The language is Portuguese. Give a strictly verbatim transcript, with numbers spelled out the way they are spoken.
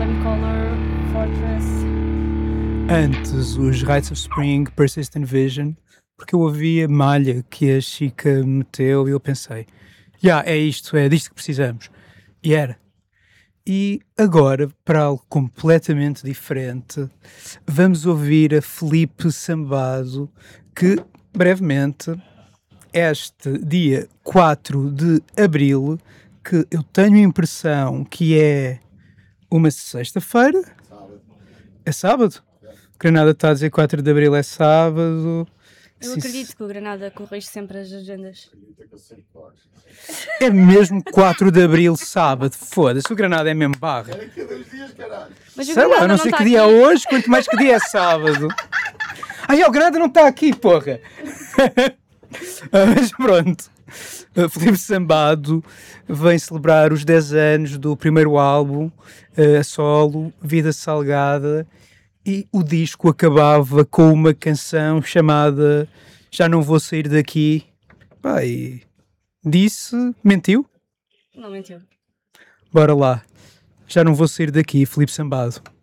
One Color Fortress. Antes os Rites of Spring, Persistent Vision, porque eu ouvi a malha que a Chica meteu e eu pensei, já, yeah, é isto, é disto que precisamos. E era. E agora, para algo completamente diferente, vamos ouvir a Felipe Sambado, que brevemente, este dia quatro de abril, que eu tenho a impressão que é uma sexta-feira. Sábado. É sábado? Granada está a dizer quatro de abril é sábado. Eu Sim, acredito que o Granada corrige sempre as agendas. é mesmo quatro de abril, sábado. Foda-se, o Granada é mesmo barra. Era aqui a dois dias, caralho. Mas o Sei lá, Granada eu não não sei tá que dia é aqui. hoje, quanto mais que dia é sábado. Ai, o Granada não está aqui, porra. Ah, mas pronto. Uh, Felipe Sambado vem celebrar os dez anos do primeiro álbum, uh, a solo, Vida Salgada, e o disco acabava com uma canção chamada Já Não Vou Sair Daqui. Pá, e disse, mentiu? Não mentiu. Bora lá. Já Não Vou Sair Daqui, Felipe Sambado.